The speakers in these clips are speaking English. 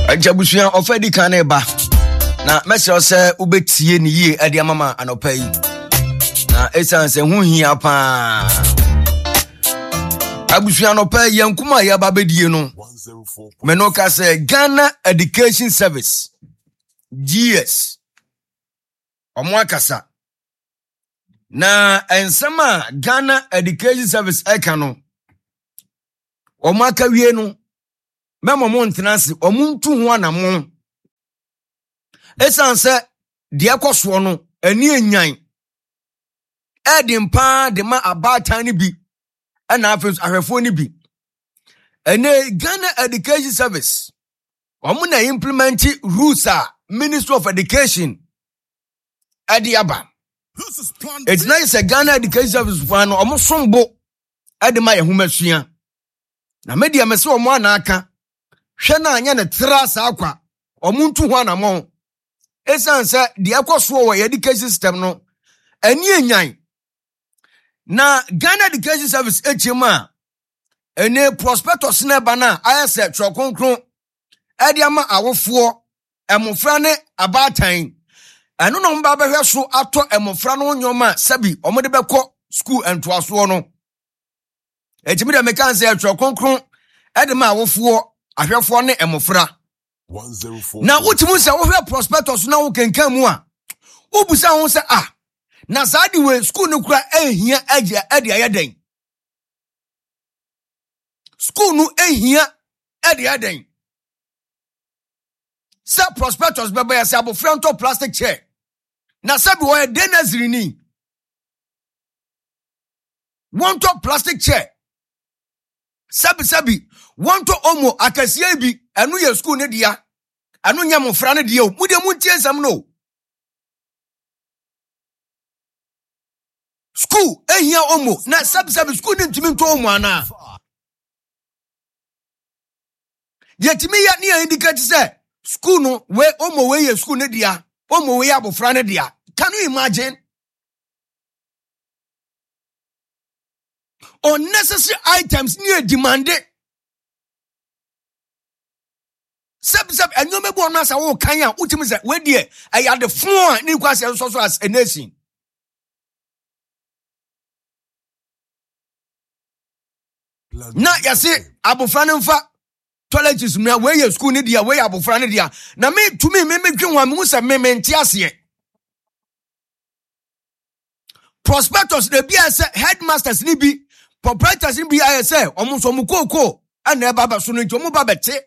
Ajabusua ofedi kan ba na message say ubetie ni ye ade amama anopa yi na essence hu hia pa abusua anopa yankuma ya babedie no menoka say Ghana Education Service GS omo akasa na ensema Ghana Education Service eka no omo akawie no memo mo ntenase omuntu ho anamo esanse de akoso no ani enyan edimpa de ma abatan ni bi ana afes ahwefo ni bi ene Ghana Education Service omo na implement rules a Ministry of Education adiaba it's nice a Ghana Education Service fan omo sombo edema yehumasua na media mese omo anaka hwe na anya ne tra sa akwa omuntu ho anamo esanse de akoso wo education system no ani enyan na Ghana Education Service echema ene prospectus na bana ayese trokonkron ade ama awofo emofra ne abatan eno no mba behwe so ato emofra no nyoma sabi omode beko school entoaso no echimi de mekanse trokonkron ade ma awofo ahwefo ne emofra 104 na utimu se wo hwe prospectus na wo kenkan mu a obusa ho se na saadi we school no kura ehia ade ayaden school no ehia ade ayaden se prospectus bebe ya se abofra nto plastic chair na sabi wo denaziri ni wonto plastic chair sabi wonto omo akasia bi anu ye school ne dia anu nya mofra ne dia o mu de mu tiensam no school ehia omo na sabi school ne ntimi nto omo ana yetimi ya ne indicate say school no we omo we ye school ne dia omo we abofra ne dia. Can you imagine? Unnecessary items near demanded. Sub and you may be on us. I will Kanya, ultimate. Where dear, I had the floor, new questions also as a nation. Na ya say, Abofran fa toilet is me where your school need ya, where Abofran dia. Na me to me, me one musa me mentiasie. Prospectors, the BS headmasters ni bi, proprietors ni bi ISA, almost omukoko, and never sunu jomu babete.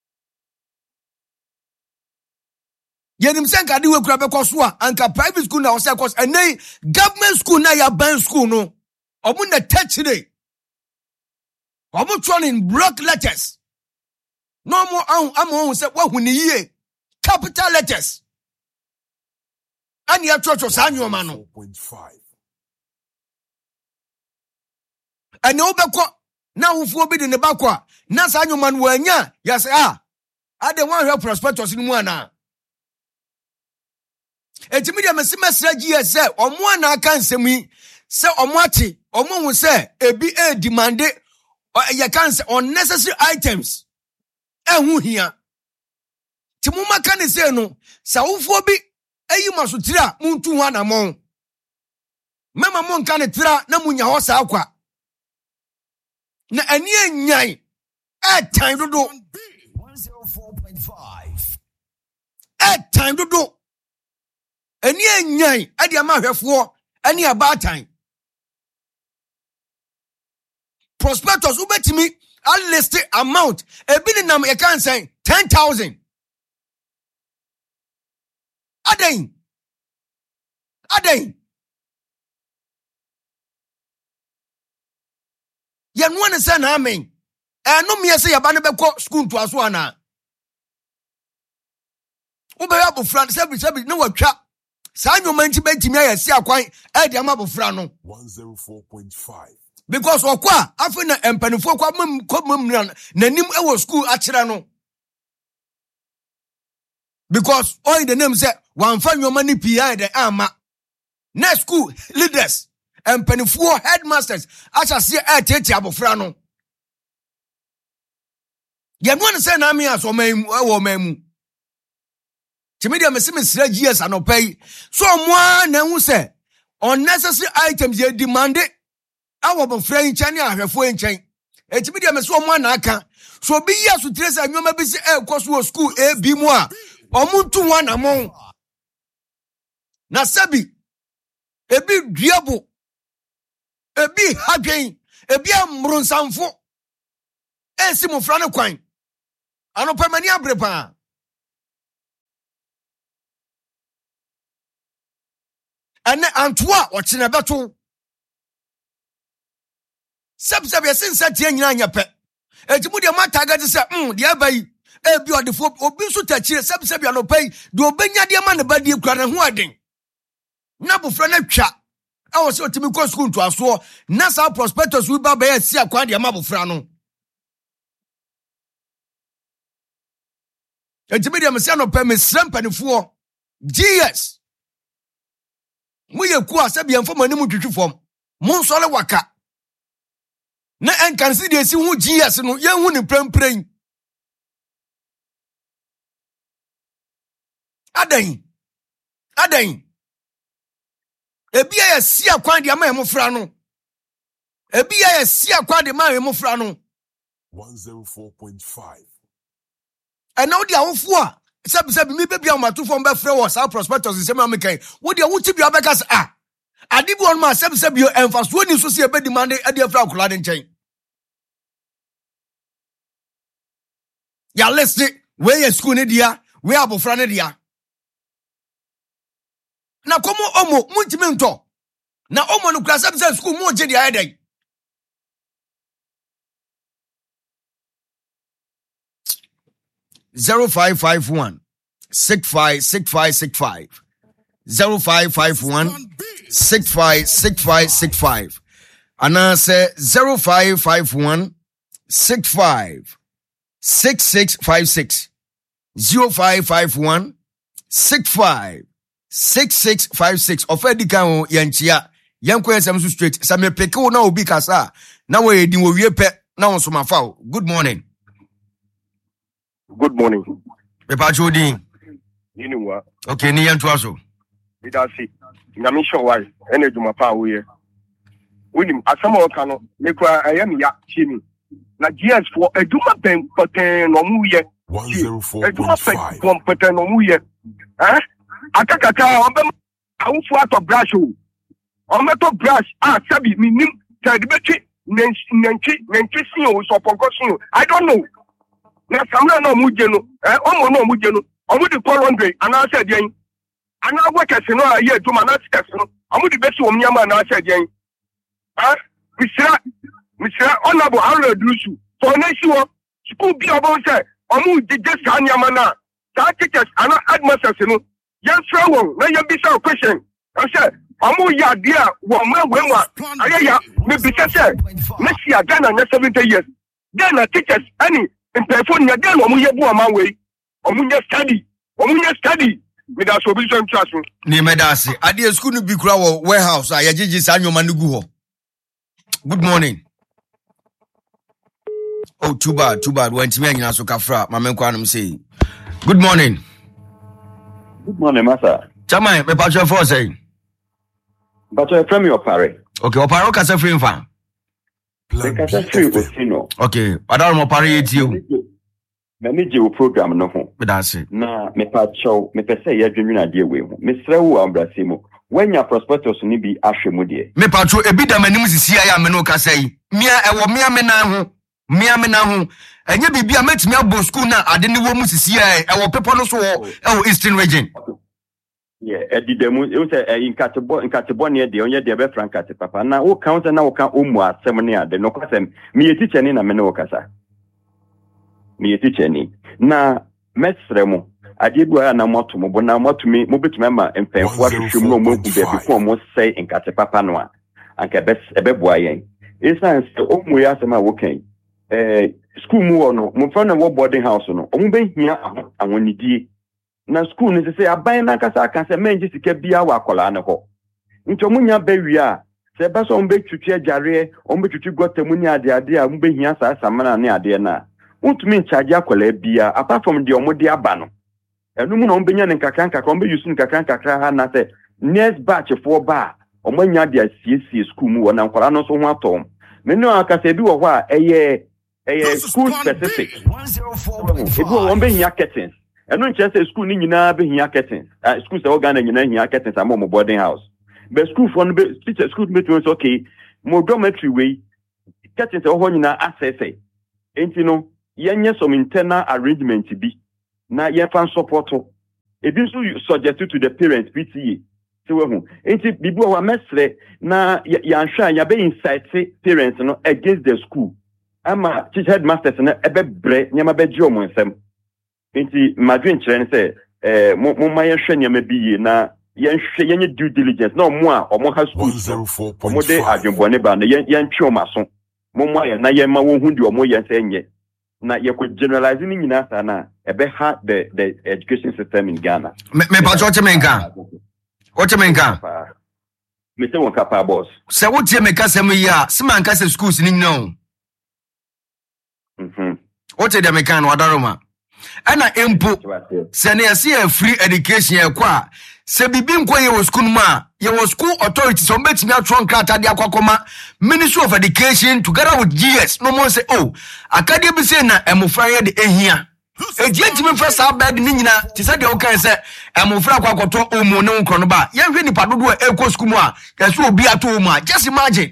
Yenim senka di we kura be koswa anka private school na ose kos ene government school na ya ban school no omu na touch dey omu trolling block letters no mo am say wahu ni yie capital letters ani ya church sa nyoma no 0.5 ene obekọ na wofu obi de ne bakọ na sa nyoma no wanya ya say ade wan hwe prospectus ni mu ana Etimedia mesimesra GS omo na aka nsemi se omo ati omo hu se ebi demand ye kan se unnecessary items ehu hia timuma kan se no sa wofo bi ayi masotira muntu hu anamon mema mon kan tira na munya ho sa akwa na ani enyan time dodo 104.5 time dodo Eni enyan ade ama hwefo ani abatan prospectus ubetimi a list amount ebi ni nam ye kan say 10,000 aden ye no ne say na amen eno me say yaba ne beko school to aso ana ube ya bo friend sebi no watwa Sanyo manti betimi ayesi akwan e de amabofra no 104.5 because okwa afena empanifo kwa nanim ewo school akira no because all the name say one fan your money pi the ama na school leaders empanifo headmasters acha se e tete abofra no Ye no one say na me aso man mu e wo man mu. Timedia me se me sra GS anopay. So mo na hu say unnecessary items ye demand awo bo fra nchen ne ahwefo nchen. Timedia me so mo na aka. So bi ya so tire say nwoma bi se e koso school e bi mu a omuntu wan amon. Na sabi ebi duabo ebi hadwen ebi amronsanfo esi mo fra ne kwan anopamani abrepa ane antoa o chine beto sab yesensa tie nyina anyape etimu de mataga de se de abai ebi odefo obi so tachire sab anopai de obenya de ma ne badie kura ne ho aden na bofra na twa awo se otimi ko school to aso na sa prospectus wi ba ba ya si akwa de ma bofra no etimi de me se no pa me srampanifo GS mu ye ku asabia mfom anim twitwifom mu nsole waka na enkansi de si hu GS no ye hu ni prempren adan ebi ya si akwan de ma emofra no ebi ya si akwan de ma emofra no 104.5 ena odi awofo a sabi mi bebi amato fom be frɛ wɔ sa prospectus se ma mekan wo de wo tibi abeka se ade bi on ma sabi yo emfaso ni so se e be demand e de afra akula de nkyɛn ya list we ye school ne dia we abofra ne dia na komo omo muntimi nto na omo no kura sabi school mo je dia edai 0551 656565 0551 656565 anase 0551 65 6656 0551 65 6656 ofedika ho yanchia yanko yensam so straight same peke wo na obi kasa na wo yedi wo wie pe na wo so mafa. Good morning. Good morning. Pepa Jodi. Yinwa. Okay, ni yanto aso. Bidasi. Ngami sure why ene duma pa wo ye. Winim asama o kano me kwa ayam ya chimi. Na GS for eduma pen poten no mu ye. 104.5 Eduma pen poten no mu ye. Akakaka ombe awufu ato brush o. Ometo brush sabi minim tadibeti nenchi sin o so ponko sin. I don't know. Na samra no mu je no omo no mu je no omo di 400 ana ase de yin ana workers no aye aduma na workers no omo di besi omo nyama na ase de yin misra honorable Harold Lusu for na shi wo school bi obo se omo di just anyama na ta teachers ana admasters no yan fra won na yan bisa question I say omo ya dia wo ma wenwa aye ya me bisa se na shi aga na 70 years then teachers any in person ya den omuye bu amanwe omunye study me da so bi so ntraso ni medase ade school no bi kura wo warehouse a yagigi sa nyoma no gu ho. Good morning. Oh, too bad when timi anyina so kafra mamenko anum say good morning. Good morning, master. Chama me pa cho for say But I from your pare. okay oparo ka se free fan okay adaro mo pare yeti o me je o program no ho medase na me pa chow me pese ye dwunwuna de we ho me sra wo ambrase mo wanya prospectus ni bi ahwemu de me pa cho ebi da manim sisi ya me no ka say mia ewo mia me na ho enye bibia metimi abo school na ade ni wo mu sisi ya ewo pepo no so ewo Eastern region. Yeah, edidemu you say inkatebo ne de onye de be frankate papa na wo count na wo kan omu asem ne ade no kwasem me ye teacher ni na me ne wo kasa me ye teacher ni na mesremo ade bu ya na moto mo bona moto mi mo betuma ma empenfo ahwehwem no mo ku be bi ko mo say inkate papa no a anka ebe bu ayen essence omu ya asem a wo kan school mu no mo fa na wo boarding house no omu be hia awonidie na school ni se aban na kasa kan se menji sika bia wa akola ne ho nto munya ba wi a se ba so mbe twetwe agare o mbe twetwe gota mu ni ade a mbe hia sa samana ne ade na won't mean charge akwala bia apart from the omodi abano enu mu no mbenya ne nkakranka ka ombe use nkakranka ha na say next batch for bar omanya dia CC school mu wona nkwara no so ho atom me no aka say bi wo ho a eye school specific ebi wo ombe hia curtains enu nche say school ni nyina be hia curtains school say organ nyina hia curtains am mo boarding house but school for no teacher school me to okay mo dormitory way curtains ho nyina access enti no yenye some internal arrangement bi na ye fan support ebi so subject to the parents PTA so we hu enti bibi o wa mesre na ya nhwa ya be incite parents no against the school ama teacher headmasters na ebe bre nyama be ji omo nsem enti madwen kire ne se mo ma ye hwe nyama bi ye na ye nhwe yenye due diligence na omo a omo ha school omo de adwonbone ba na ye ntwe omo aso mo ya na ye ma wo hu di omo ye nsenye na ye could generalize ni nyina sa na ebe ha the education system in Ghana me pa choche menka me se won kapa boss se wo tie meka sem ya se man ka se schools ni nyina o te de meka no adaroma ana empo se na yesi a free education e kwa se bibi nko ye wo school ma ye wo school authority so betimi atron krata de akwakoma Ministry of Education together with GS no more say oh akade bi say na emofra ye de ehia ejentimi first abed ni nyina ti say de o kan say emofra akwakoto omo ne nkro no ba ye hwe nipa dodo e ko school mu a ye so obi ato omo a just imagine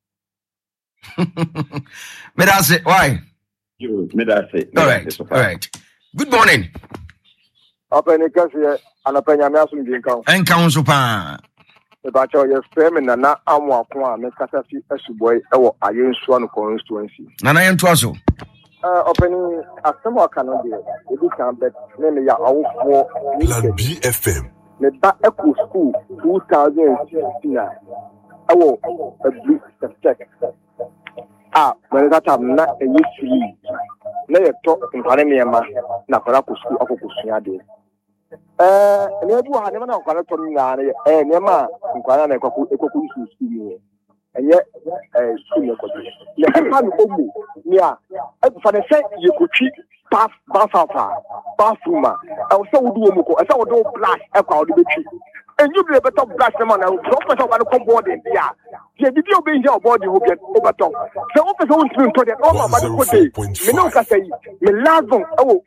me that say why me that say all right good morning Apeni kasi anapenya me aso ndi nkan. Enkan so pa. E ba cho ye frame na amu akon a me kasa fi asuboy e wo ayensu an constituency. Nana yentu aso. Apeni asemo aka no de e bi kan bet me ya awofo Plan B FM. Me ba eco school 2016 e wo a blue check. When that time na e yisi na ye to nkare me ma na kwara ko school akoko sua de. Ne bu ha ne na nkwara to nga ne ne ma nkwara na ekwaku school ni enye school ne ko ne ka no omu ni a fa ne se ye kotwi bathroom a o se wudu omu ko e se wudu black ekwa o de betwi enyu bi beto black na na professor wa no ko board dia ye bibi obi nje board ho bi o beto se o pese o ntimi to de o ma ba ko de me no ka say me lazon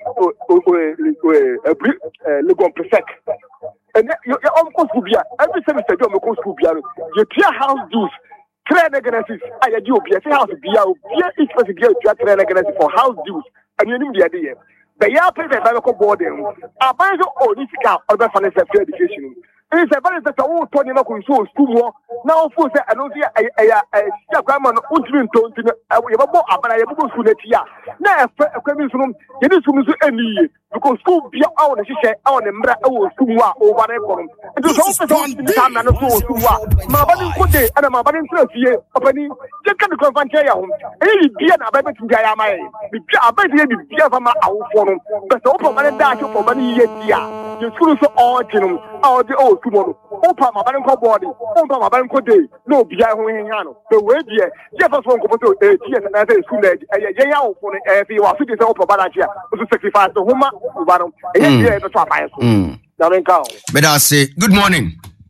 legon prefect and you almost school bia every semester you go school bia you clear house dues clear negative I do bia say house bia each person get clear negative for house dues and you nim dia dey but ya pay the bible board aban so onifika or be financial education is a very that all Tony Mako school now for say I don't see a grandma untrin to you abana you go school netia na kwemi sunu you need to any because school bia awon hihye awon mbra awo school a over there for it is also time na no school a ma ba ni kode ana ma ba ni trafie opani je kan ko fanche ya ho e bia na ba betin ya mai bia abadi e bia fa ma awofo no but opo ma da cho po ma ni ye dia you school so all tinum all the tomorrow opa ma ban ko body opa ma ban ko day no bia ho hia no the way dia je fa so ko to ts na say school ye ya wo no fi wa fi say opa ba da chia so sacrifice to homa uba no ye no to abai so na ren ka me da say good morning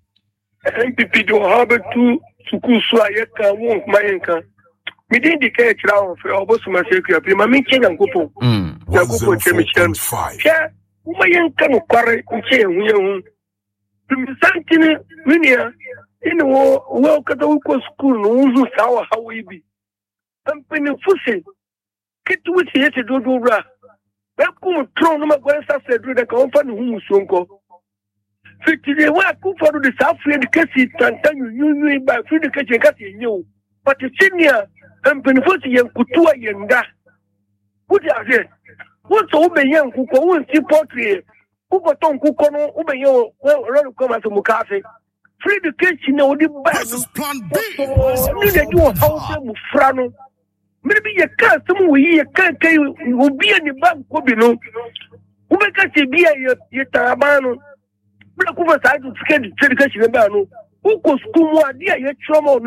MPP do have to school so ayeka won mayenka me din di ke kira on fe obosuma secretary ma min kenya nkopo nkopo chemichel che umayenka no kware nche hu Santini Minia in wo kada uko school no uzu sawa hawibi ampeni fusi kitu witi yete dodo ra beku tron no magwa sa sedru de ka onfa no hu sonko fitide wa ku foru de safu education tantanyu nyunyu ba free education ka se nyew but senior ampeni fusi yen kutua yenda wuti ase wo so be yen ku ko won si portrait uko ton kuko no ubenyo ro ko ma so mukafe free education na odi ba no ni de do how mu fra no me bi ye ka sum wo ye ka kai obi ani ba ko bi no ubeka se bi ye taraba no bla ku ba sa free education ba no uko school mo adi ye trauma no ye tra mi ba wie aye offend there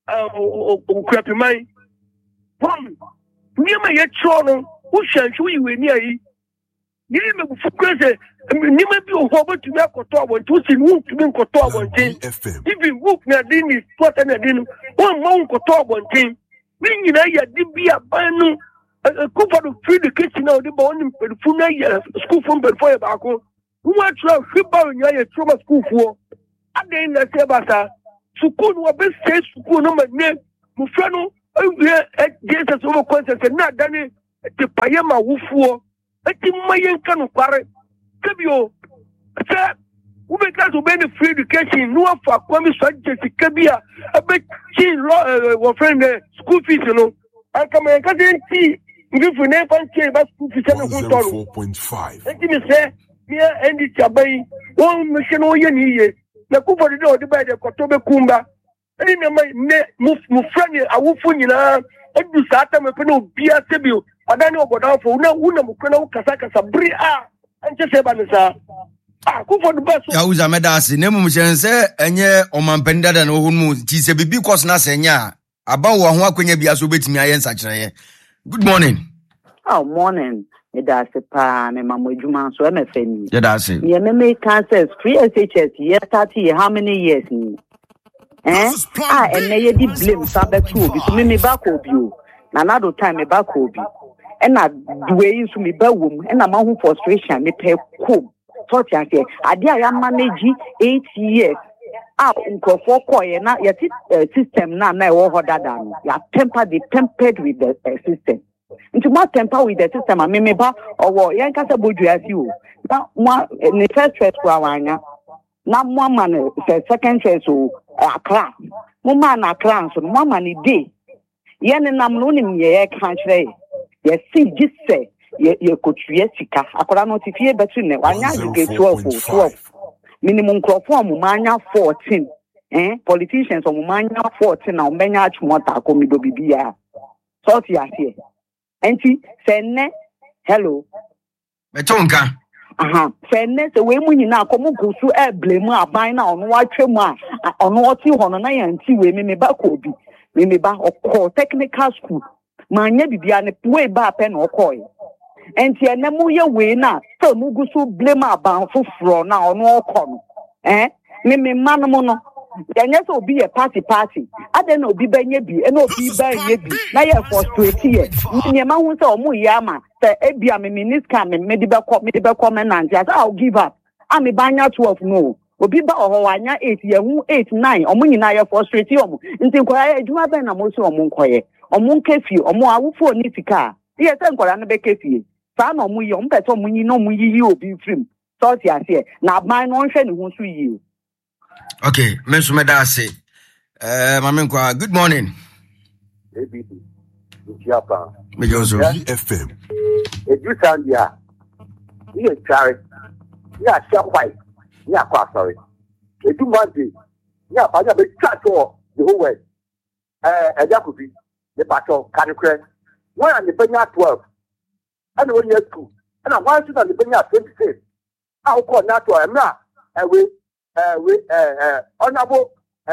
Ukrapimai. One, Nima yet Trono, who shall show you near ye. Nima Fukrese, Nima be a hobble to make Kotor, to see who to make Kotor one thing. If you walk Nadine is what and Nadine, one monk Kotor one thing. Meaning, I did be a banu. A couple of free the kitchen now, the bone, but Funa school from Belfoy Baco. Who much love football in your trauma school for? I didn't say Basa. Sukun were best says Sukun no name. Mufano, at Jesus over concerts and not done it. The Payama Wufu. At the Mayan Kanu Pare. Kabio. Sir, who make us obey the free education? No for Kwame Sanjay Kabia. A bit chin law, friend, school fees, you know. I come and see. If we never change about school fees, 4.5. Let me say, here and it's a bay. One mission or ye. The Cooper the door by the Kotobe Kumba. And in my friend, I will phone you now. And do Satan Peno Bia Sebu. I don't know about for no woman who can Kasaka Sabria. And just say, Banasa. Ah, Cooper the bus. Yauza Medasi, Nemu Shense, and ye, or Mampenda and Ohumu, tis a baby cos Nasenya. About one when you be as obeyed me, I answer. Good morning. Oh, morning. That's a pan and Mamma Juma, so I'm a fan. Yeah, that's it. Yeah, me cancers, free SHS, year 30, how many years? And they did blame Sabbath too, because me back of you. Another time, me back of you. And I do it to me, bedroom, and I'm on frustration, me pay cool. 40 and say, I am managing 8 years. Uncle for coy, and your system now, over that. You are tempered with the system. Into my temper with the system, I may ba or Yankasa Buju as you. Now, one in the first choice for Wana. Now, one man, second choice to a class. One man, a class, and 1 man a day. Yen and I'm loaning ye country. Yes, see, just say, you could Yesica. I could not if you better than 1 year get 12. Minimum crop form, Mania 14. Politicians of Mania 14 now, many arch water come to be here. Salty as here. Auntie, send hello. Betonka. Send the way when you now come go through a blame by now on what you want on what you want and see where me back will be. Me back or call technical school. My never be an way back pen or coin. And see, no more way now. So, Mugusu blame about for now on all come. Me manamono. Then yes, will be a party. I don't know, be Benyabi, and no be Benyabi. Now you're frustrated here. Yama was all Muyama, the Ebia, Miniscam, and medical comment, and just I'll give up. I'm a banya 12 no. Obiba Ohanya 8 year, 8, 9, or Munina frustrated. Until I do have an amoso or Munkoye, or Munkefi, or more for Nitika. Yes, I'm going to be Kefi. Fan or Muyom, but on Muni no Muyi will be free. So, I say, now mine on Shen won't see you. Okay, Mr. Medasi. Mamenkwa, good morning. ABD. Japan. Mejoso. FM. If you sound here, you are sorry. You are so white. You are quite sorry. If you want to, you are going to chat for the whole way. Jacobi, the battle, can you crack? Why are the Benya 12? And when you're 2. And I want to know the Benya 26. I'll call that to a man. And we honorable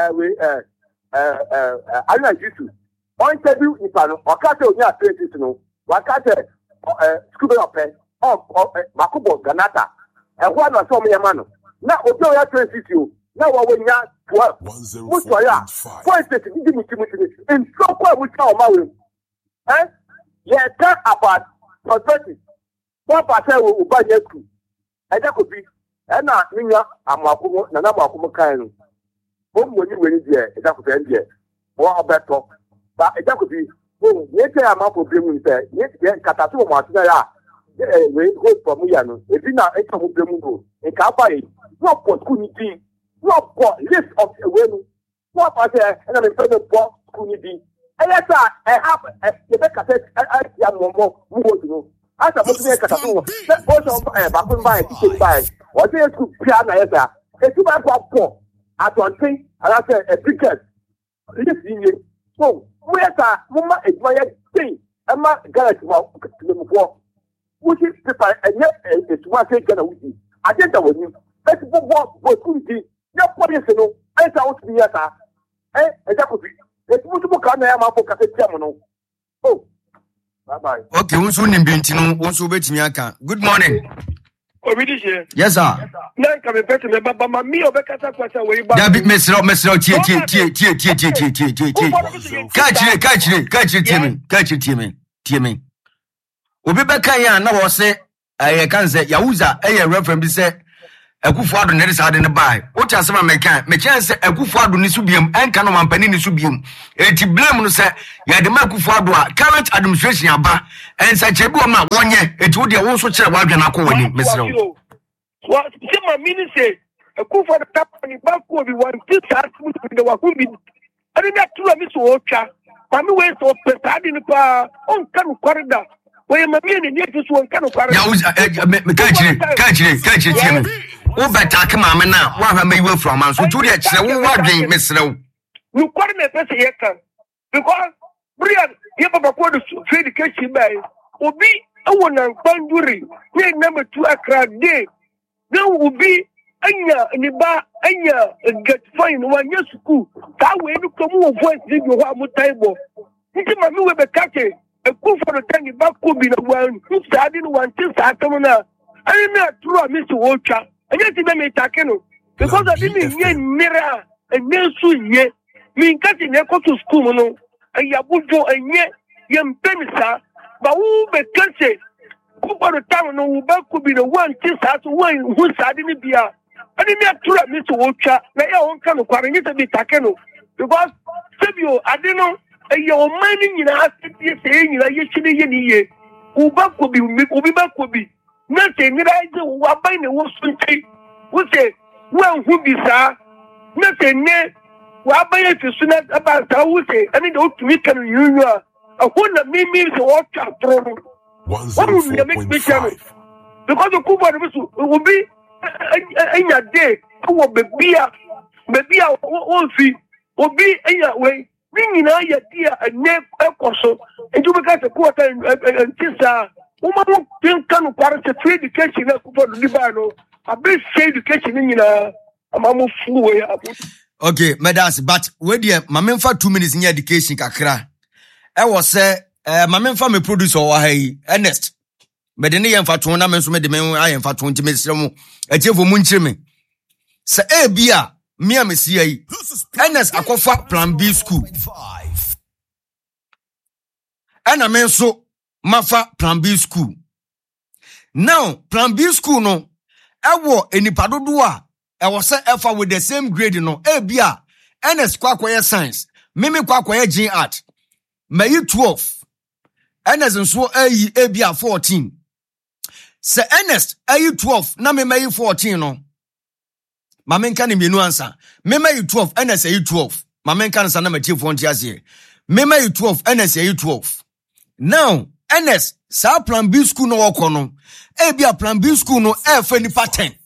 I know you on interview in Pano or Cato near 20 no one cat scuba up Makubo Ganata and one or so many man. Now Otoya 20 now when you are 12 what's why point in so quite with our Maui. Yeah, talk about perspective. 1% will buy your crew. And that could be and now, I'm Makumo, Nana Makumo Kainu. Home when you win there, that could end there. Or better. But that could be, oh, nature I'm up with him there. Yet, Catatu Martina, we go from Muyano. If you now enter with the Mugo, a Kapai, not for Kuniti, not for list of the women, not for the and I'm afraid of Kuniti. And yes, I have the Becca said, I am more to know. As a Muslim Catatu, also by teaching by. What do you piano is that? It's too bad for at one thing, and I said a cricket. Listen, so where's a woman is my thing? I'm not going to the which is people and yet it's one thing going to I did that with you. Let's go what could be. Your police, you know, I thought to be as a that could be. It's multiple kind of amount of capital. Oh, bye bye. Okay, who's winning Bintino, who's waiting me aka. Good morning. Yes, sir. Now come a better but my me or Becca way back. Yeah, big Mr. Tie. Catch it, Timmy. Obibeka ya na wo se kan se Yahuza reference say Akufo-Addo ne de sade ne bai. What asema me kan se Akufo-Addo ni so biem enka no mampani ni so biem. Eti blame no say ya de Akufo-Addo a current administration aba ensa chebi o ma wonye eti wo de wo so kire wadwe na ko wani mesrew. What say my minister Akufo-Addo tap ni ba ko bi wan ti sa mu de wa ko bi. Ani na tula mi so otwa. Pa mi we so petade ni pa on kan corridor. Where my men in this one kind of catch it. Who better come on now? What have you from us? So, to the what game, Miss Rowe? You call me a person here, because Brian, you have a quarter to trade the catching by. Will be a one and Banduri, number 2 Accra day. There will be Anya and the bar, Anya get fine 1 year school. That way, you come over voice in your table. This is my new web catcher. A coup for the tangy back could be the one who started one till Satamana. I am not true, Mr. Walker. I just didn't take because I didn't get mirror and then soon yet. Me cutting echo to school, no. And Yabujo and yet, young Penisa, but who be cancer? Who for the town, no, back could be the one till Satamana who started in the I didn't have true, Mr. Walker. Now, your own kind of quarantine to be taken because Sabio, I didn't know. Your money in a saying, you should be any Uba could be Ubiba could be nothing. I do what by the worst who say, well, who be sir? Nothing, what by it is not about how say, I mean, to make a union. I want to make me the water thrown. What would you make me tell me? Because the Cuba will be in a day, who will be maybe our own fee will be in your way. Bringing out your dear and neck also, and you got a quarter and Tissa. Woman can come to trade the kitchen for the Libano. A big shade the kitchen in a mamma fool. Okay, Medas, but where dear, my men for 2 minutes in education, Kakra. I was say, my men for me producer or hey, Ernest. But the name for tournaments made the men I am for 20 minutes. A table munchime. Say, eh, beer. Me and Messia, Ernest Akofa Plan B school. And I mean so Mafa Plan B school. Now Plan B school no, I war any padodua. I was set alpha with the same grade no. Bia Ernest Kwakwaya Science, Mimi Kwakwaya Gene Art. May you 12. Ernest and so Bia 14. Say Ernest, you 12. Na me may you 14 no. Mamen kan me no answer. Me may 12 and I say 12. Mamen kan answer na me chief on here. Me may 12 and I say 12. Now, NS sa Plan B school no work no. E bia Plan B school no e fa ni pattern.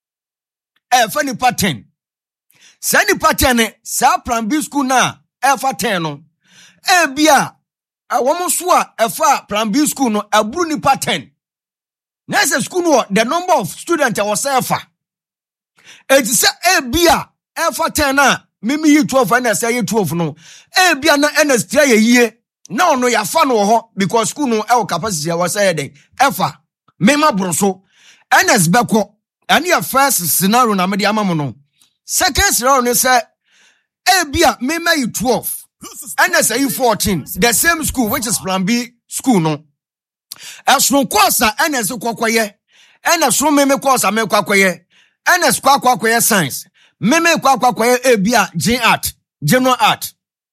E fa ni pattern. Sa ni pattern sa Plan B school na e fa 10 no. E bia awomo so a e fa Plan B school no abru ni pattern. Na say school no the number of students was efa. It is a bia F 10 na mimi yi 12 and say 12 no. E bia na NS 3 ye. Na no ya fa no ho because school no e capacity was say den. Efa mema broso NS beko and your first scenario na me di amamu no. Second scenario no say e bia mema yi 12 NS say 14 the same school which is Plan B school no. As no course NS kwakwaye NS no meme course me kwakwaye NS kwakwaye science meme kwakwaye bia Gene Art general art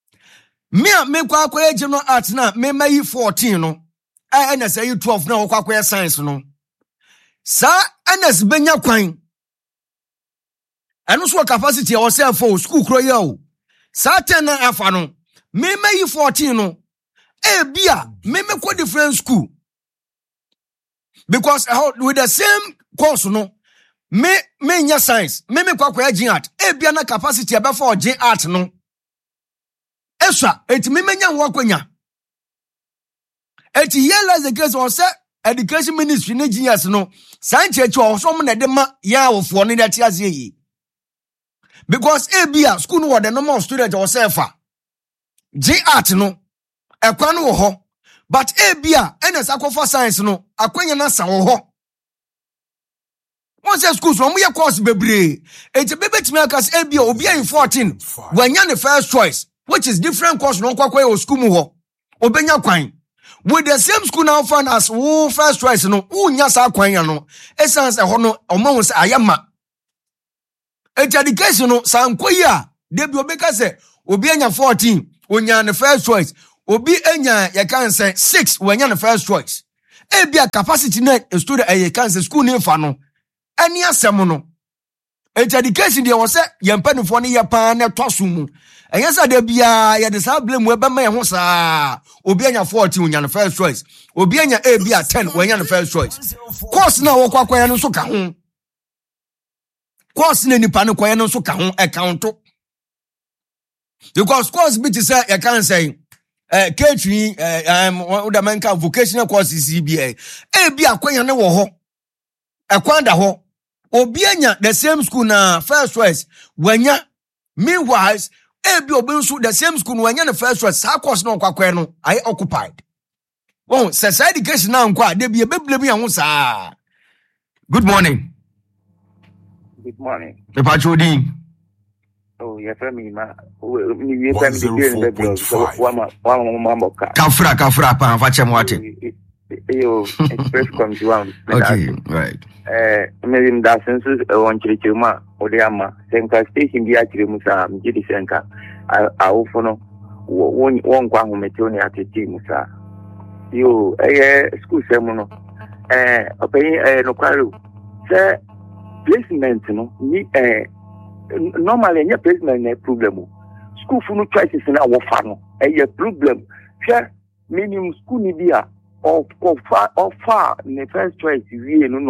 me kwakwaye general art na meme yi 14 no NS yi 12 na kwakwaye science no sa NS benya kwan eno so capacity o say for school kro ye o sa 10 na afa no meme yi 14 no bia meme ko different school because with the same course no me nya science me kwakwaye Gene Art bia na capacity ebe for Gene Art no esha eti me nya ho akwanya eti here lies the case on say education ministry ne genius no science echi o so mo na de ma ya wofo ne da ti azie yi because bia school no the number of students o say fa J art no ekwan no ho but ebia ns akofa science no akwanya na sa ho one say schools no mo course bebre enti bebetimi akas ebia obi in 14 wanya ne first choice which is different course no kwakwa o school mu ho obenya kwan with the same school now found as who first choice no unya sa kwan ya no essence ho no omo say ayama education no sankoyi a debi obeka say obi anya 14 onya ne first choice obi enya ya kan say 6 wanya ne first choice ebia capacity na student e kan say school ni fa no ani asem no education dey was say yempanifo ne yepa na toso mu enyesa de bia ye de sa blame we be ma ye ho sa obi anya 14 onya ne first choice obi anya ebia 10 wanya ne first choice course na wo kwakwa no so ka ho course na nipa no kwa no so ka ho account because course bit say you can say catering the man can vocational courses CBA bia akwanya ne wo ho ekwanda ho obi anya the same school na first choice wanya meanwhile bia obi nso the same school wanya na first choice sa course no kwakwa no I occupied oh say education na nkwa de bia beblem ya ho sa good morning. Good morning. Epachodi. Oh, yeah, for me, ma. You family doing the blog. So, one mamboka. Kafra, pa, facem wate. Yo, express comes one. Okay, right. Maybe that sense one chirichuma, Odiama, Senka station, the Achirimusa, Jidi Senka. I often one quang metoni at the Timusa. You, school semono. Okay, no quarrel. Sir, placement, no, normally, any placement is a problem. School for no choices in our farm, a problem. Share minimum school media or far in the first choice. We no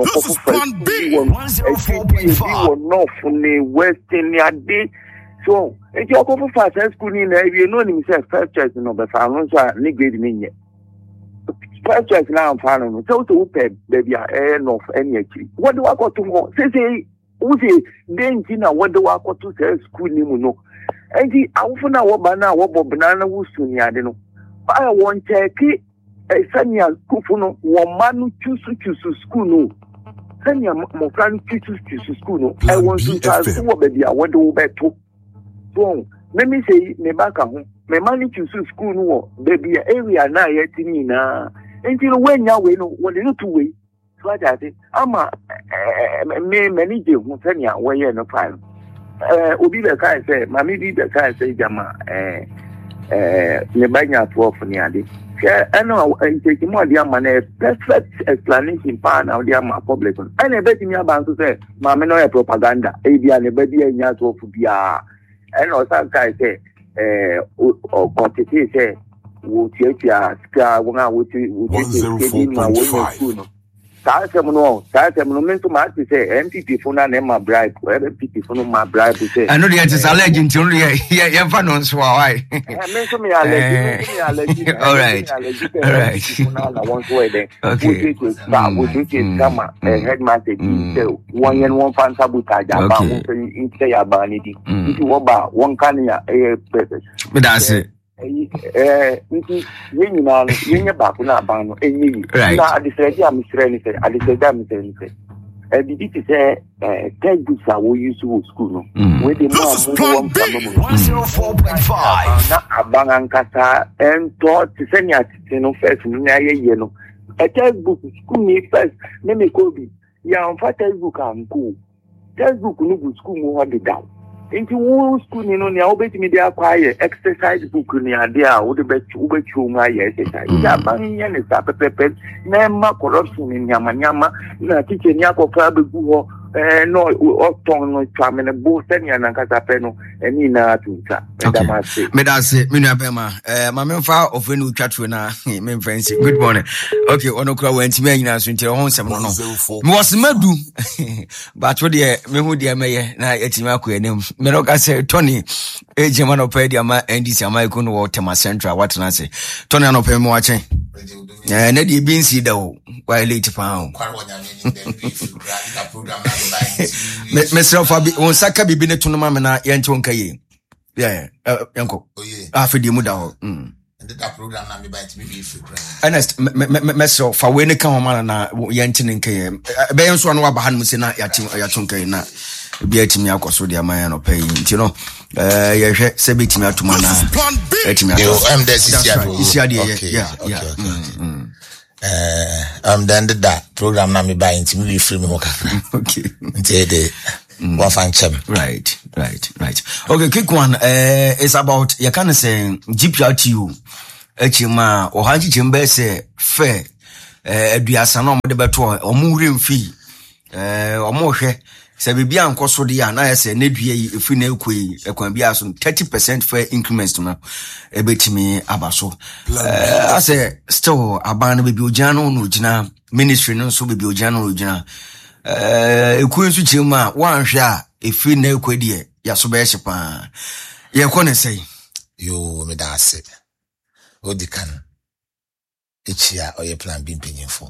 north from the western day. So, if you go for fast school in the area, no himself first choice no, but I don't say negate me. First choice now I'm finding so to open baby north any actually. What do I got to go? Say Uzi denjina wode wako to say school ni mu no enti awofuna wo bana wo bobana wusuni ade no ba won cheki sanya kufu no wo manu chusu school no sanya mo plan chusu school no I want to tell wo baby a wode wo beto so let me say me baka ho me manu chusu school no wo baby area na yetini na enti no wenya we no wo no two way ama me manage who send ya where no file obi be kai say mami bi be kai say jama ne banya to of ni ade no take mo dia man perfect explanation pa na dia ma public and e be ti mi aba so say mami no propaganda e bia ne be dia nya to of bia and o san kai say o quantity say wo tia ska wona wo ti ma wo no Sasemno mean to match say MPP for na ma bribe, MPP for no ma bribe say. I know the is alleged to yeah fan so why. All right. Okay. Come headmaster say one and one fan sabotage about in say abanity. If you about one can but that's it. When you back on a ban, and I decided I'm saying, I decided I'm saying, did it say, textbooks are we use to school? With the 104.5 a bang and cassa and thought to send you first, yellow. A textbook school me first, let me call it. Yeah, on textbook I'm cool. Textbook no school more the down. Into one school, you know, now bet me they acquire exercise book in the idea, would the bet you my exercise. Yeah, banging and it's up a pepper, Nema corruption in Yamanyama, teaching Yako Fabu, no, or tongue, no charming, and both any and Casapeno, and in a tuta. Medase, Minabema, my far of a new Katrina, men fancy. Good morning. Okay, on o'clock went to me now until home 704. Was Medu, but what dear, me dear mayor, now it's my queen. Meroka say Tony, German Opedia, and this American water, my central, what can I say? Tony, I don't pay more watching. Neddy Beans, though, while late pound. Myself, on Saka be been to Mamma, Yantonka. Yeah, yanko. Oh yeah. Afedi mu da ho. And that program na me buy to be free. Ernest, meso fa we ne ka ho mana na yentine nke be yenso no aba han mu se na yatum kai na bi atimi akoso de aman no pay nti no ye hwe se betimi atuma na atimi akoso this is yeah. Then that program na me buy to be free me kakra. Okay. Nti de Right. Okay, quick one. It's about you can say GPRTU. Echima or haji chimbe se fair. Eduasa no mo de beto omu fee. Omo hwe se bibia nkoso de ya na se na dua yi efi na ekoi ekwan bia so 30% fair increments no ebetimi abaso. I say still aban bebi ojano no gina ministry no so bebi ojano no gina ekwensu chima wanhwe a efi na ekwedie yaso be hyepa ye ko ne sei yo me da ase odikan echia oye plan bi mpanyimfo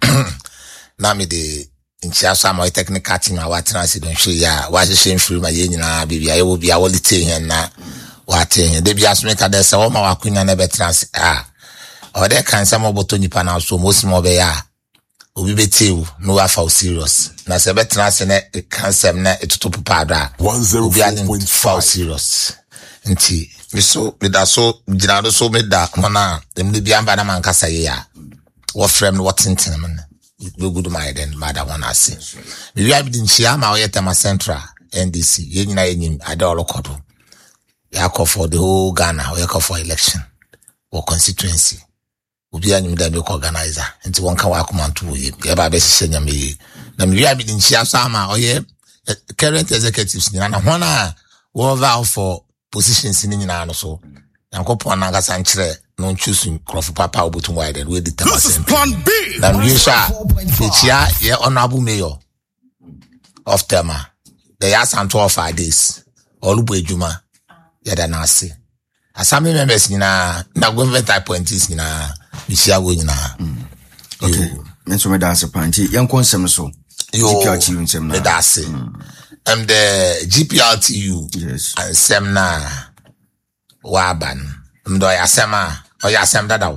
na me de nchia so am technical team a watransi don hwe ya wa hye mfiri ma ye nyina bibia ye wo bia wo lite hen na wa te hen de bia so me ka de se wo ma wa kunya na be transi o de kan se mo boto nipa na so mo si mo be ya obi betew no wa fa serious na se betra se ne kansem na etuto popada 104.5 serious nti miso medaso ginado so meda mona emle biamba na mankasa ye ya wo frem no watintin man we good my then mother one ase we have been chia ma oyetama central NDC ye nyina yenyim ade olokodo ya call for the whole Ghana we call for election or constituency obi anyim da be organizer nti wonka wa komanto wo ye ba be hye nyame na me wi bi nchia so ama oye current executives nyina na hona wo vow for positions ni nyina no so yankopon na ngasa nkyere no choose crop papa obutum wide we determine na me sha chia ye honorable mayor of Tema the yasanto of 5 days olubu ejuma ye da na ase assembly members nyina na government appointees nyina bisia wo nyina okay menso me da se panti yankon nsem so GPRTU nsem na da se the GPRTU yes nsem na waban ndo ya sema o ya sem dadaw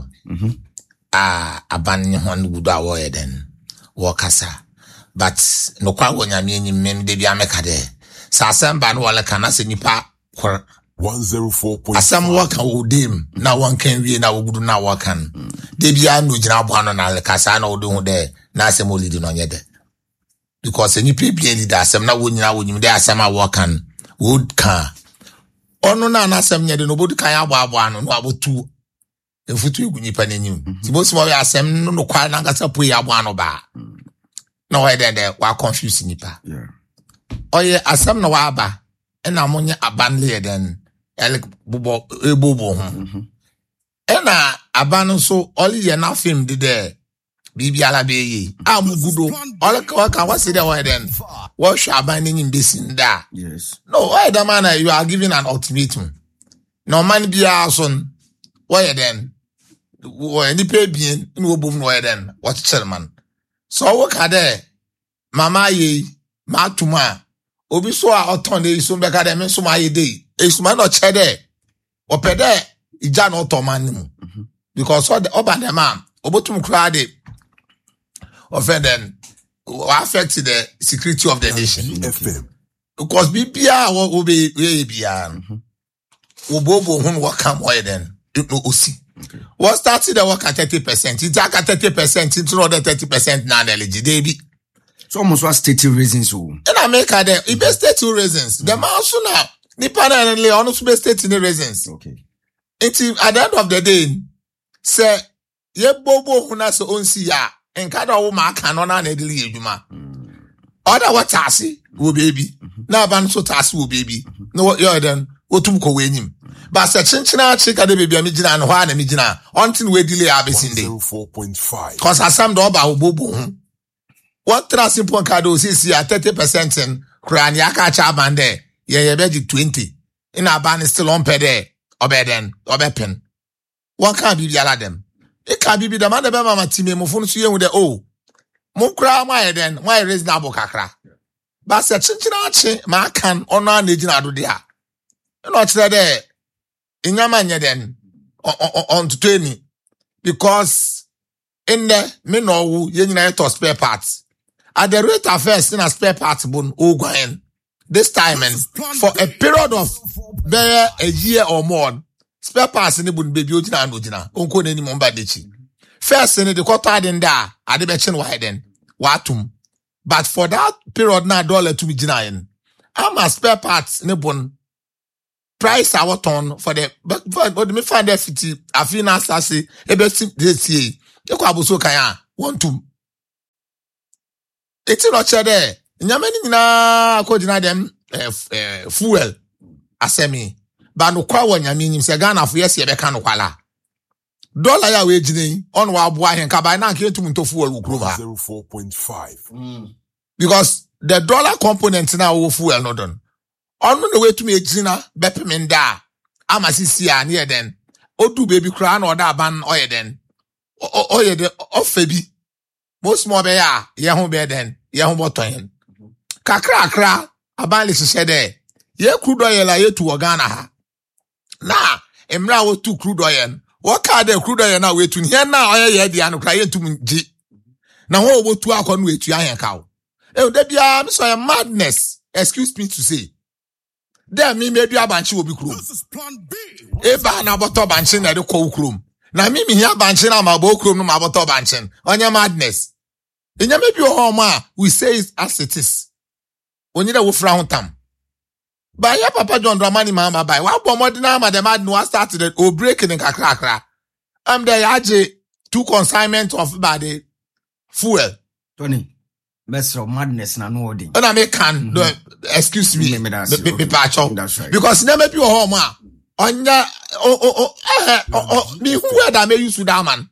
aban hon gudu awo eden wo kasa but no kwa wo nyame enyim mem de bia meka de sa asamba no wala kana se nipa 104.5 asam waka odim na wan kan wie na wogudu na wakan de bia no gina abo ano na kasa na odu hu de na asem olidi no nyede because any people leader asem na wonyina wonyim de asem a wakan would kan ono na asem nyede no bodu kan abo ano no abotu efutu egunyi panenyim ti bosi mo asem no kwa na kasa po ya abo ano ba na wa de wa confuse nipa oye asem na wa aba ena monye abanle den ele bubo ebobo ena abanu so oli ye na film de there bibiala be yi amugudo oli ka wasi de wa den what should abanu nyim besin da yes no why the man you are giving an ultimatum no man bia son why then any pay bien no bo no den what chairman so wo ka de mama yi matuma obi so a oton de iso beka de me so ma ye dey esuma no che de opede ija no otoman mu because oba the man obotum kra de offend affect the security of the nation because bibia wo be bia obobo hun waka mo den no osi what started the work at 30% it aka 30% into other 30% na eligible dey so almost was stated reasons so in America there it be stated reasons the man so now the panel le on so be stated reasons okay it at the end of the day say ye bobo huna so onsi ya enka da wo ma aka no na edili edwuma other what tasi wo baby na ban so tasi wo baby no yo then otum ko wenyim ba se chinchina chika de baby amigina no ha na migina until we delay abesinde 4.5 cause asam do ba wo bobo what simple card is at 30% in Kran Yaka Chabande, ye be 20. In a ban is still on pede, obeden, obepen. What can be yala them? It can be the man of Mama Timmy Mufunsu with the O. Mukra my then, why raise Nabo Kakra? But such a chinchinachi, Makan, or non Nijina do dia. not there. In your man, then on to 20 because in the mino you need to spare parts. At the rate of first in a spare parts bone going this time and for a period of a year or more, spare parts in the bone baby ojina unko any mombadechi. First in the quarter in there, I the mention why then watum. But for that period now $1 to be denying. I'm a spare parts in the bone. Price our ton for the but me find that 50 I feel now say e be this year you kwa buso kaya want to it's not there nyamani na ko dina dem fuel asemi ba no kwa wo nyame nyim se Ghana fo yes ye be ka no kwala dollar ya we gine on wa abo ahen ka ba na nke tum to fuel wo kuro ba 0.5 because the dollar component now wo fuel no don on the way to me Gina Bepimenda Amasisia near then. O do baby crown or that ban oye then. Oye the off baby. Most more bear, Yahoo bear then, Yahoo botoyen. Kakra, a balis said there. Ye crude oil ye to Ogana ha. Nah, Emra was too crude oil. What car the crude oil now way to here now oye the ano cry to me G. Now what to our conway to Iron Cow. Oh, there be a madness. Excuse me to say. There me maybe a banchi will be crew. This is plan B. Eba na boto banchin na de ko ukrum. Na me here banchin na ma bo ukrum no ma boto banchin. Onya madness. Enya maybe o ma we say it as it is. Onye da wo fra hontam. Ba ya Papa John Dramani ma bai. Wa bo modina ma de mad no started it o breaking in kakra. There yaje 2 consignment of body fuel. Tony. Mesro madness na no odin. And I make can excuse me. That's right. Because never be home onya me who that may use that man.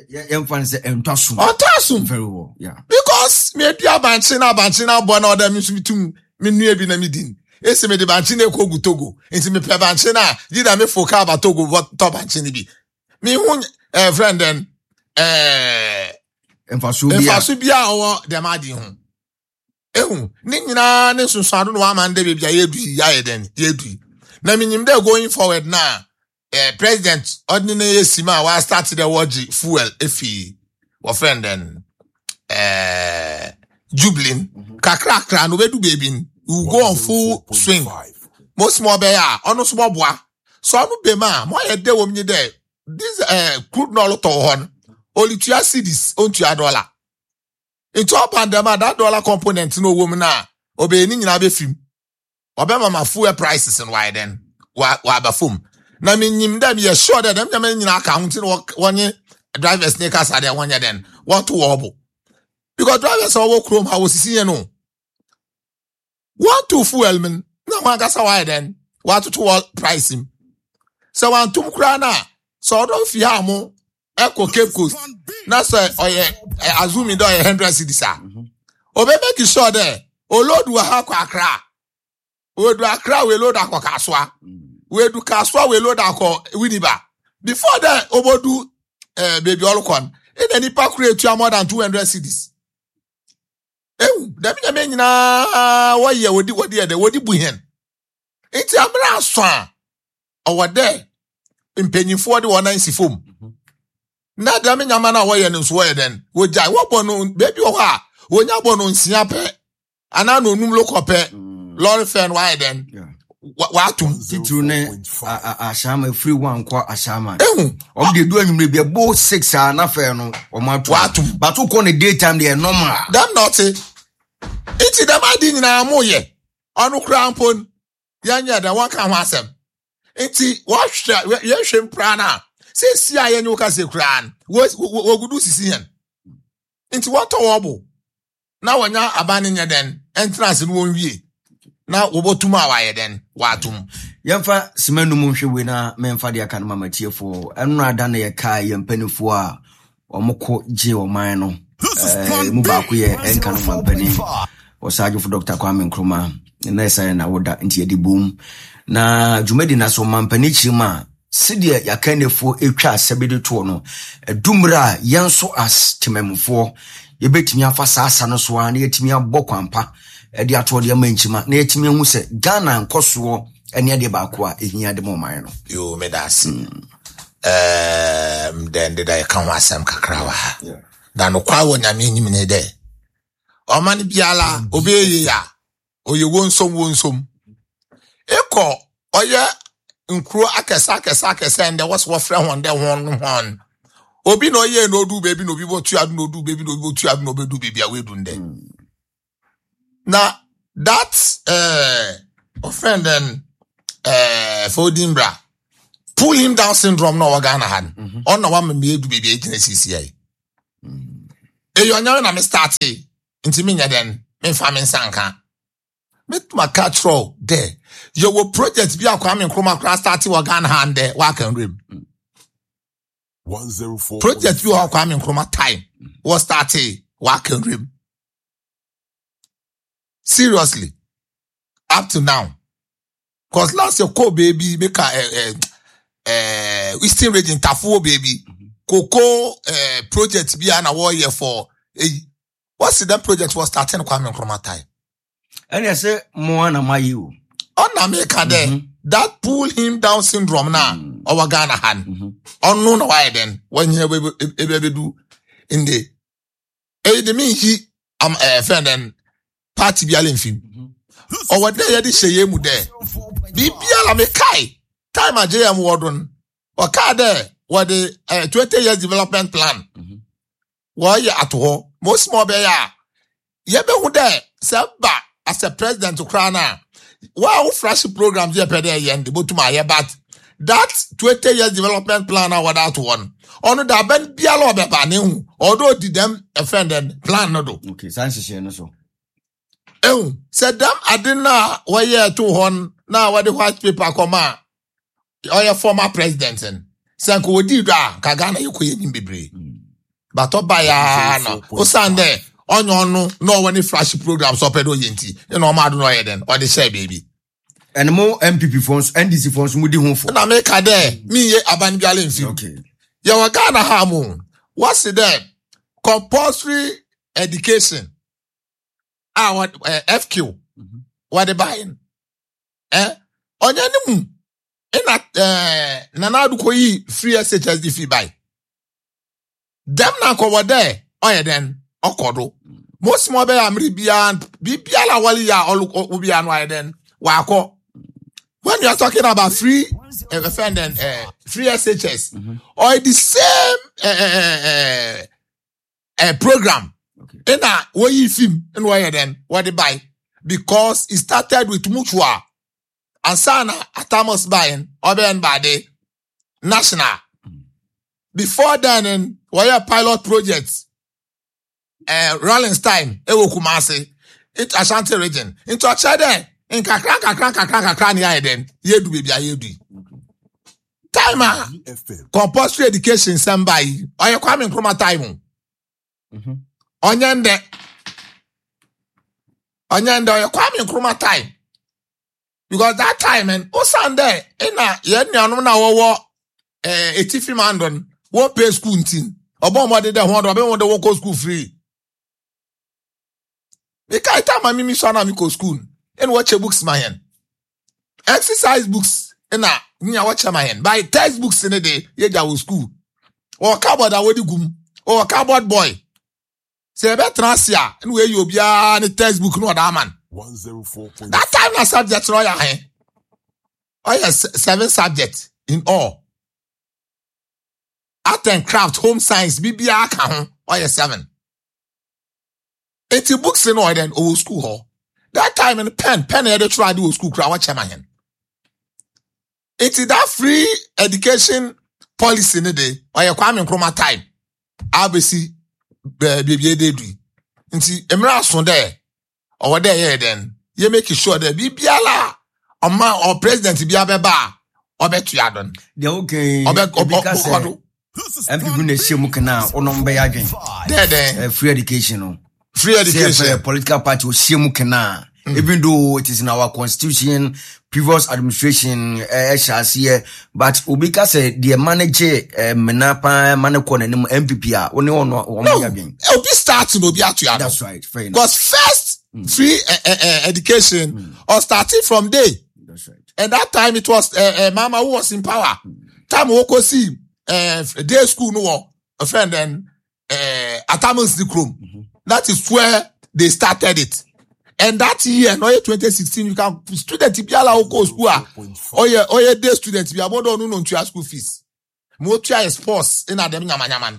Entasum Very well. Yeah. Because me dia banchina born order me to me nu bi na me din. Ese me de banchina ko gu Togo. Enti me pe banchina did me foka ba Togo what top banchina bi. Me who friend then Enfasu bia o dem adi ho. Ehu, ni nyina ne sunsuado no amande bia yedu ya eden, yedu. Na minim dey going forward now. President ordinary Sima wa start the warji fuel efi wa friend then Jublin kakra no bedu baby we go on full swing. Most more be ya, ono small boa. So anu be ma, mo ye dey wo mni dey. This crude no lot on. Only 2 cedis on $2. Into up and that dollar component no woman na obey ni nyina be film. Obema ma fuel prices and why then wa ba fum. Na me nyim dem ye sure that them nyina account one driver sneakers are there one year then. What to wobble. Because drivers all work chrome how see no. What to fuel man? No man gasa why then. What to all price him. So one tum krana. So don't fear mo. Eko Cape Coast. Na so oye azumi do 100 cedis ah. Obe make sure there. O load we ha kwa Accra. We do Accra we load akwa Kaswa. We do Kaswa we load akwa Winneba. Before that obodu baby olukon. E dey nipa create more than 200 cedis. Dem nyame nyina wo ye wodi buhen. Enti amra so a owo there. Mpanyinfo de 190 fom. Na dami nyama na wo ye no so ye den wo jai wo bono baby wo ha wo nya bono nsia pe ana no num lokope lorry fan why then wa atum titru ne ashama free one kwa ashama o de do anwumre bia bo 6 na fe no o ma atum but ko ne daytime dey normal them not it them adi nyina mo ye onu krampon yanya da one kan ho asem enti wo hwa ye hwem prana say si aye nyu ka se kran wo gudu sisi hen nti what obo na wanya abane nya den entrance no wonwie na wobotuma awaye den watum yemfa simanu mu hwe na memfa de aka no mamatiefo enu ada na ye kai yempanifo a omoko je oman no mu ba ko ye enka no mampani osajo fu Dr. Kwame Nkrumah na esa na woda nti ye di boom na jumedi na so mampani chima sidia yakanefo etwa asebede to no dumra yenso as tememfo yebetimi afa sasa no so na yetimi abokwanpa de ato de manchima na yetimi hu se Ghana nkoso Any de ba ko a ehia de mo man no. Yo me da se. Then did I come asem kakra wa. Yeah. Dan no kwa wo nyame nyim ne de. O man biala obeye ya. Oye wonsom. Eko oye nkro akesa and there was what friend one there one. Obi no ye no do baby no bi bo tu adu no do baby no bi bo tu adu no be do baby awe do nde. Now that offend then Fodimbra pull him down syndrome no wagana han. On na one me do baby agency CCI. E yo nya na me start nti me nya den me fa me nsanka. Met my catro there. You will project be a Kwame Nkrumah class starting wagan hand there, work and rim. 104. Project you have Kwame Nkrumah time was starting work and rim. Seriously, up to now. Cause last year, baby, make a Eastern region Tafu baby. Coco project be an award year for what's the project was starting Kwame Nkrumah time. And I say more na my you. On America there, that pull him down syndrome now, our Ghana hand. On no why then, when you ever do in the mean he friend and party be alin film. Or what they had say mu there. Be ala me kai. Time a JM Wardon. Or car there, what the 20 years development plan. Why you at war? Most more be ya. Yebe who there, sir back as a president to Krana. Wow, flash programs here per day and the to my but that 20 years development plan without one. On the ben bialo be although did them offended plan no do. Okay, sansi no so. Said them I didn't know why year 200 now what the white paper come out. Or your former president and Sanko di da Kagana you could be but obaya no Osande. On no when the flash programs up edo yenti you know mad no then or the share baby and more MPP funds NDC funds mudi home for na make there me ye abanbiale mfi okay ya wagana ha mu what's there compulsory education what FQ what they buying onya ni mu ina nana adu koyi free SHSD fee buy them na ko there oya then okodo most more be amri bia la wali ya obi anu then wako when you are talking about free free SHS or the same program in a way you film and why then what they buy because it started with mutual and sana atamos buying or ben by the national before then and why pilot projects Rollins time, Ewo Kumasi, into Ashanti region, into a chade, in kakran ya then, ye do baby, ye do. Timer, compulsory education, somebody, or you coming from a time. Onyende, you're coming from a time. Because that time, and Sunday, in a yen, no, a tiffy mandon, won't pay school team, or bomb what did they want to walk school free. Because time I mimi so na mi ko school and watch a books my hand. Exercise books na me watch my hand. By textbooks in the day ye jawo school. Or cardboard awodi gum or cardboard boy. Say be transia and we you bia ni textbook no that man. 104. That time na subject no ya hen. Oh yes, 7 subjects in all. Art and craft, home science, bibia ka ho. Oh yes 7. 80 books in order and old school hall. That time in pen had to try to school crowd watch my hand. It's that free education policy in the day or you Kwame Nkrumah time. ABC baby they do. Nti emra so there or there then you make sure that bibiala or president biabeba or betu yadon. They okay. Because MPP ne shemu kana onombe adwen. There free education no. Free education. Political party was shemu kana. Even though it is in our constitution, previous administration, shall see, but Ubika said the manager, Menapa, Manakon, and MPP, only one again. It'll be starting to be actually. That's right. Fair enough. Because first, free education, or starting from day. That's right. And that time it was Mama who was in power. Time we go see day school no a friend then Atamils the Chrome. That is where they started it. And that year, no 2016, you can student biala oko school. Oh yeah, day students be about no school fees. More try sports in them nyaman.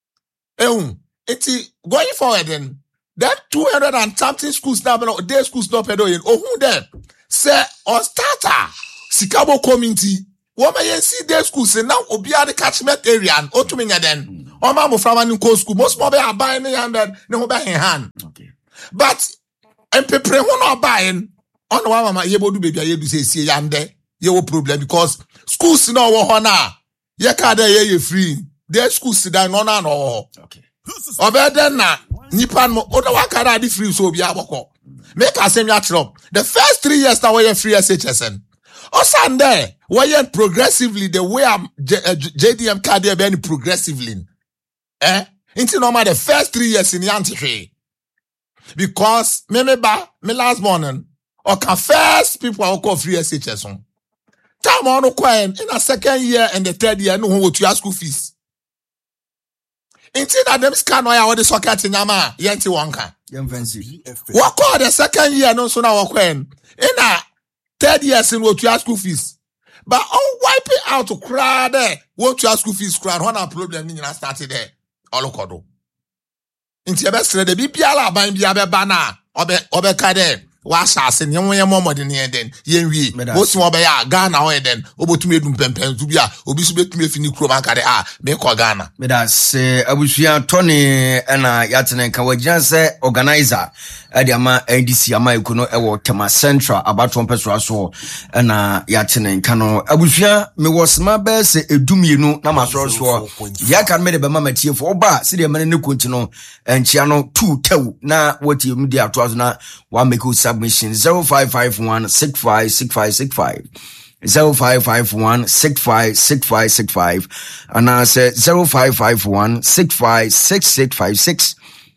It's going forward then. That 200 and something schools now, day schools not pedo in. Oh, who there? Say, on starter, Sikabo community. Woman, you see day schools and now Obia the catchment area and Otuminya then. Or Mamma from an school. Most mobile are buying the hand, no buy in hand. Okay. But, and people who not buying, on one mama, you do baby, you say, see, yande, you problem because schools no one. You can't you free. Day schools sit down on no. Okay. Obeden na nipan mo oda wakara di free so bia boko make asem ya trap the first 3 years that we free SHSN osande we progressively the way JDM card dey be progressively into normal the first 3 years in yanti because me last morning okay first people are call free SHSN time on in a second year and the third year no what you school fees. Inti na dem scan oya what the socket nyama yenti wanka. What call the second year no so na wakwen. In a third year sin what you school fees. But wipe it out to cry there. What you school fees cry one problem in started there. All kodo. Inti best the bibiala ban bia bana obe kade washa sen yemo modern den yenwi most mo be ya Ghana o den obotumi edum pempen tu bia obi so betumi fini kro man kade me ko Ghana me da se abusua Tony na yatene kan wagian se organizer ade ama NDC ama ekuno ewo Tema Central abaton peso so na yatene kan no abusua me wosma be se edumienu na masoro so ya kan me de be mama tie fo oba se de mane ne konti no enchia no 2 tew na woti mu dia to na wa make submission 0551656565 0551656565 and I say 0551656656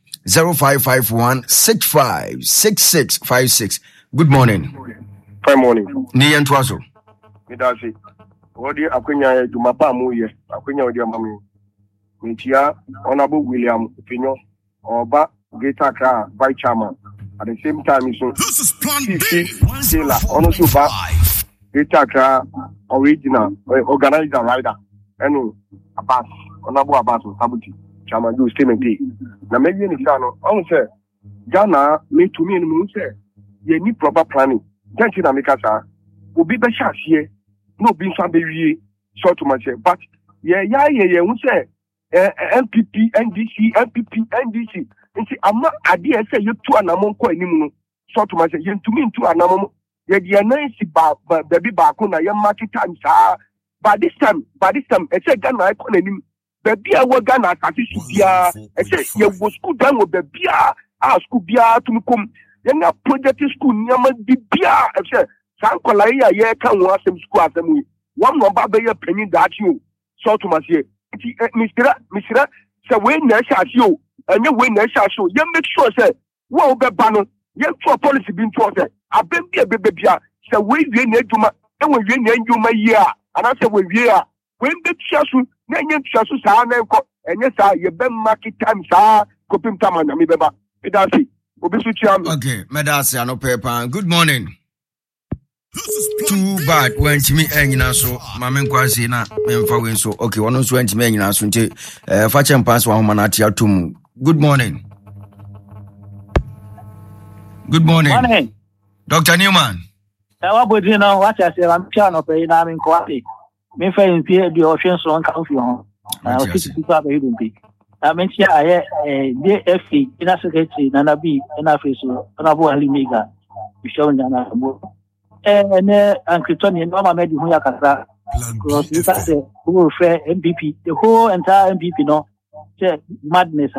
0551656656. Good morning. Fine morning. Ni entwaso. Midasi. Odi akwenya jumapa mu ye. Akwenya odi amami. Mitia Honorable William Pinyo Oba Geta Kra Vice Chairman. At the same time, so this is Plan B. Taylor, honestly, Geta original organizer rider. And Abbas, Honorable Abbas Sabuti, Chairman do statement. Now maybe in the channel, I will say Ghana made to me and me say you need proper planning. Can't you make us will be better here. No being somebody short to myself, but we say MPP, NDC, MPP, NDC. Nti ama ade ese yetu anamon ko animu so to myself yentumi ntu anamon ye de nansi ba baby ba ko na ye market time sa by this time ese Ghana I ko nanim baby a wo Ghana asase su bia ese ye wo school dan wo baby a school bia tumukom ye na project school nyama bia ese san kola ye kan wo asem school asem one number be ye penny that you so to myself nti misira se we na shasi o and you win a show, you make sure, say, well, be banner, you for policy being taught. I've been be a baby, so we need to my, and we need you my year, and I said, we year, when the chasu, then you chasu, and yes, I, you been market time, sir, coping time, and I'm a Medasi, okay, Medasi, no paper. Good morning. Too bad when to me and so Mamma Quasina and Fawin so okay, one of 20 men as Fachem pass one manatia to. Good morning. Good morning. Morning. Dr. Newman. What would you know what I say? I'm trying to pay now in quality. Me fail the ocean so on country on. I was 50 people even be. I mean, yeah, DFE in a secretary, Nana B, and I face Honorable Alimega. You show Nana. And Kryptonian, Mama made you Yakata. Because you say, who refer MPP, the whole entire MPP, no. Madness.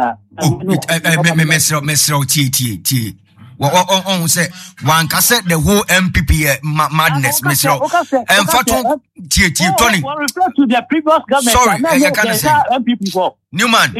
Mr. T. On say one cassette the whole MPP madness, Mr. And Faton Tony. Refer to the previous government. Sorry, I can't say MPP for Newman.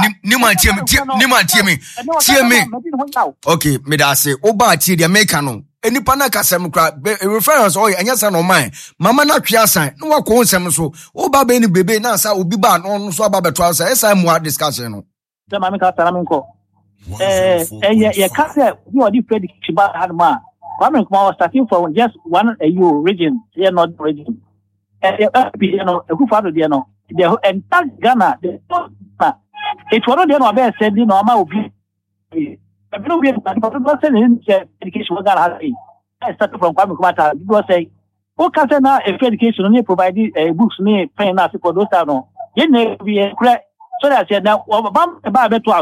Tear me. Okay, me da say Oba T the Americano. enipa na kasem kra reference oy anya sa no man mama na twa asan no wa ko nsem so wo ba be ni bebe na sa obi ba no so aba beto asa esa mu discussion no se mama ka tara menko ye ka se you are the prediction ba had ma Kwame Nkrumah was starting from just one region here not region you know Akufo-Addo there no the entire Ghana it was not there no be send no ma obi I don't know education was Ghana I started from Kwame Nkrumah people say o ka say na education no provide books no pen na for those no ye na be so that say na ba beto